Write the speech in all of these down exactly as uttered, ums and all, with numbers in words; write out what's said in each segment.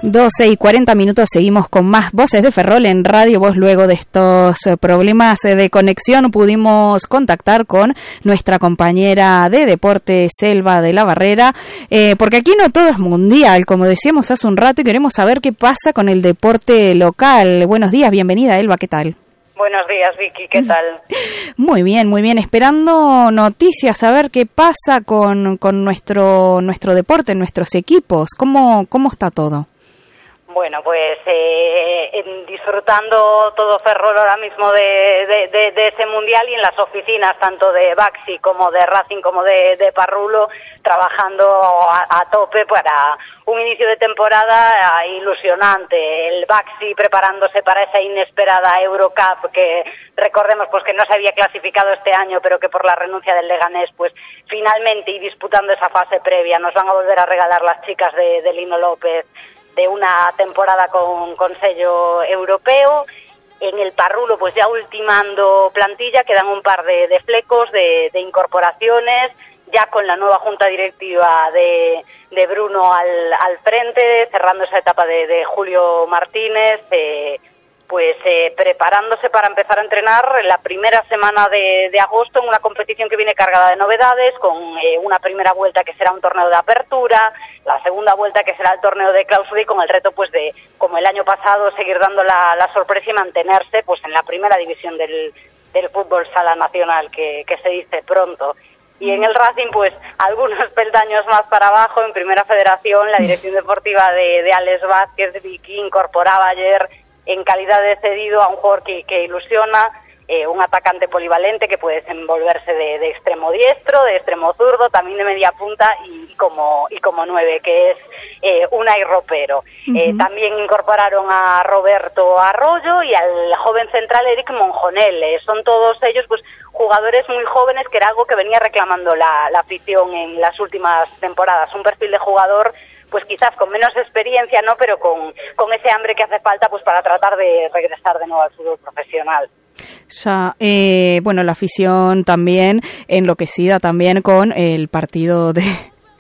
doce y cuarenta minutos, seguimos con más Voces de Ferrol en Radio Voz. Luego de estos problemas de conexión pudimos contactar con nuestra compañera de deporte, Elba de la Barrera, eh, porque aquí no todo es mundial, como decíamos hace un rato, y queremos saber qué pasa con el deporte local. Buenos días, bienvenida, Elba, ¿qué tal? Buenos días, Vicky, ¿qué tal? Muy bien, muy bien, esperando noticias, saber qué pasa con, con nuestro nuestro deporte, nuestros equipos, ¿cómo, cómo está todo? Bueno, pues eh, disfrutando todo Ferrol ahora mismo de, de, de, de ese mundial, y en las oficinas tanto de Baxi como de Racing como de, de Parrulo, trabajando a, a tope para un inicio de temporada ilusionante. El Baxi preparándose para esa inesperada Eurocup que recordemos pues que no se había clasificado este año, pero que por la renuncia del Leganés pues finalmente, y disputando esa fase previa, nos van a volver a regalar las chicas de, de Lino López de una temporada con, con sello europeo. En el Parrulo, pues ya ultimando plantilla, quedan un par de, de flecos, de, de incorporaciones, ya con la nueva junta directiva de, de Bruno al, al frente, cerrando esa etapa de, de Julio Martínez, eh, pues eh, preparándose para empezar a entrenar la primera semana de, de agosto en una competición que viene cargada de novedades, con eh, una primera vuelta que será un torneo de apertura, la segunda vuelta que será el torneo de clausura, y con el reto pues de, como el año pasado, seguir dando la, la sorpresa y mantenerse pues en la primera división del, del fútbol sala nacional, que, que se dice pronto. Y en el Racing, pues, algunos peldaños más para abajo, en Primera Federación, la dirección deportiva de, de Alex Vázquez, Vicky, incorporaba ayer en calidad de cedido a un jugador que, que ilusiona, eh, un atacante polivalente que puede desenvolverse de, de extremo diestro, de extremo zurdo, también de media punta y como y como nueve, que es eh, Unai Ropero. Uh-huh. Eh, también incorporaron a Roberto Arroyo y al joven central Eric Monjonel. Eh, son todos ellos pues jugadores muy jóvenes, que era algo que venía reclamando la, la afición en las últimas temporadas, un perfil de jugador pues quizás con menos experiencia, ¿no?, pero con, con ese hambre que hace falta pues para tratar de regresar de nuevo al fútbol profesional. Ya, eh, bueno, la afición también enloquecida también con el partido de,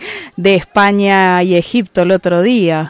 de España y Egipto el otro día.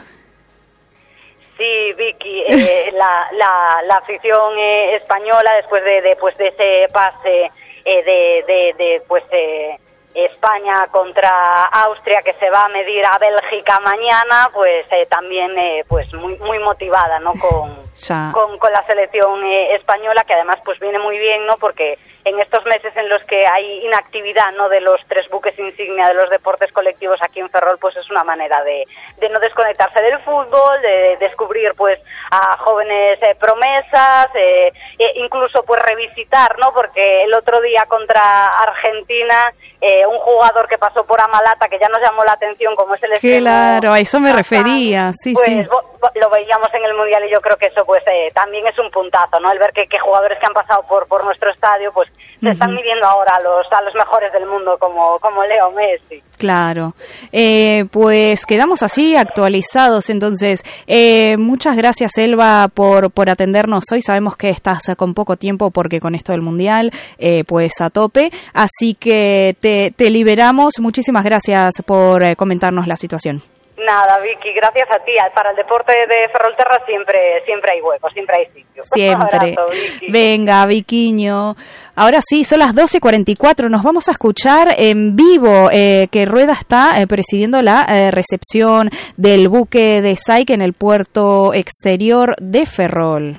Sí, Vicky, eh, la, la, la afición eh, española, después de, de, pues, de ese pase eh, de, de, de pues eh, España contra Austria, que se va a medir a Bélgica mañana, pues eh, también eh, pues muy muy motivada, ¿no?, con con, con la selección eh, española, que además pues viene muy bien, ¿no?, porque en estos meses en los que hay inactividad, ¿no?, de los tres buques insignia de los deportes colectivos aquí en Ferrol, pues es una manera de, de no desconectarse del fútbol, de descubrir pues a jóvenes eh, promesas, eh, eh, incluso pues revisitar, ¿no?, porque el otro día contra Argentina eh, un jugador que pasó por Amalata, que ya nos llamó la atención, como es el extremo. Claro, a eso me Hassan, refería, sí, pues, sí. Lo veíamos en el Mundial, y yo creo que eso pues eh, también es un puntazo, ¿no?, el ver que, que jugadores que han pasado por por nuestro estadio pues se uh-huh. están midiendo ahora a los a los mejores del mundo, como como Leo Messi. Claro, eh, pues quedamos así actualizados. Entonces, eh, muchas gracias, Elba, por por atendernos hoy. Sabemos que estás con poco tiempo porque con esto del Mundial eh, pues a tope, así que te, te liberamos. Muchísimas gracias por eh, comentarnos la situación. Nada, Vicky, gracias a ti. Para el deporte de Ferrolterra siempre siempre hay hueco, siempre hay sitio. Siempre. Un abrazo, Vicky. Venga, Viquiño. Ahora sí, son las doce cuarenta y cuatro. Nos vamos a escuchar en vivo eh, que Rueda está eh, presidiendo la eh, recepción del buque de S A I C en el puerto exterior de Ferrol.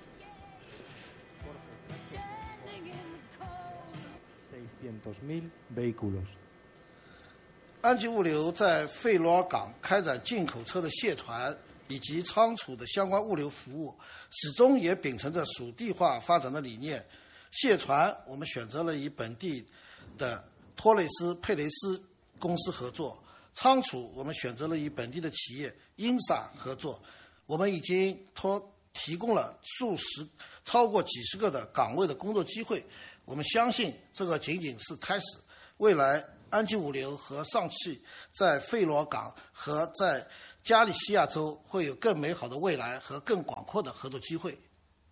seiscientos mil vehículos. 安吉物流在费罗尔港开展进口车的卸船以及仓储的相关物流服务，始终也秉承着属地化发展的理念。卸船我们选择了与本地的托雷斯、佩雷斯公司合作，仓储我们选择了与本地的企业英萨合作。我们已经托提供了数十、超过几十个的岗位的工作机会。我们相信这个仅仅是开始，未来安吉物流和上汽在费罗港和在加利西亚州会有更美好的未来和更广阔的合作机会。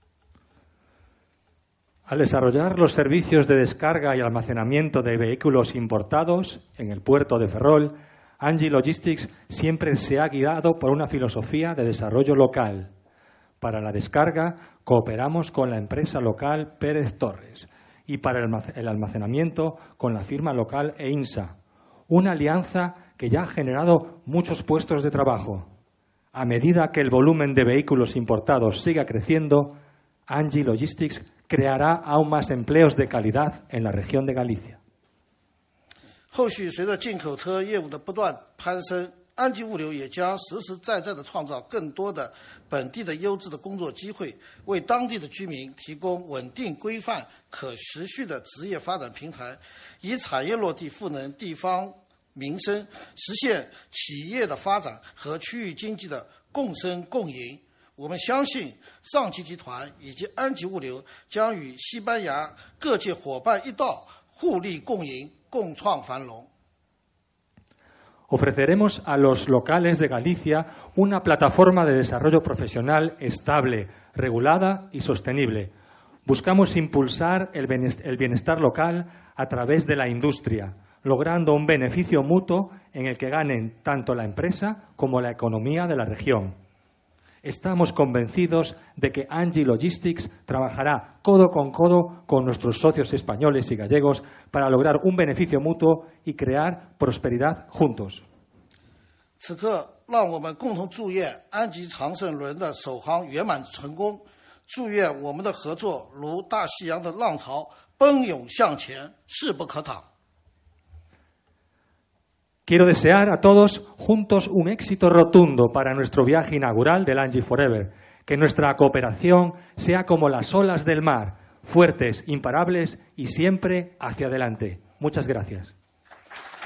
Al desarrollar los servicios de descarga y almacenamiento de vehículos importados en el puerto de Ferrol, Angie Logistics siempre se ha guiado por una filosofía de desarrollo local. Para la descarga, cooperamos con la empresa local Pérez Torres y para el almacenamiento con la firma local EINSA. Una alianza que ya ha generado muchos puestos de trabajo. A medida que el volumen de vehículos importados siga creciendo, Angie Logistics creará aún más empleos de calidad en la región de Galicia. 后续随着进口车业务的不断攀升，安吉物流也将实实在在地创造更多的本地的优质的工作机会，为当地的居民提供稳定、规范、可持续的职业发展平台，以产业落地赋能地方民生，实现企业的发展和区域经济的共生共赢。我们相信上汽集团以及安吉物流将与西班牙各界伙伴一道互利共赢，共创繁荣。 Ofreceremos a los locales de Galicia una plataforma de desarrollo profesional estable, regulada y sostenible. Buscamos impulsar el bienestar local a través de la industria, logrando un beneficio mutuo en el que ganen tanto la empresa como la economía de la región. Estamos convencidos de que Angie Logistics trabajará codo con codo con nuestros socios españoles y gallegos para lograr un beneficio mutuo y crear prosperidad juntos. 此刻，让我们共同祝愿安吉长盛轮的首航圆满成功，祝愿我们的合作如大西洋的浪潮，奔涌向前，势不可挡。 Quiero desear a todos juntos un éxito rotundo para nuestro viaje inaugural del Angie Forever. Que nuestra cooperación sea como las olas del mar, fuertes, imparables y siempre hacia adelante. Muchas gracias.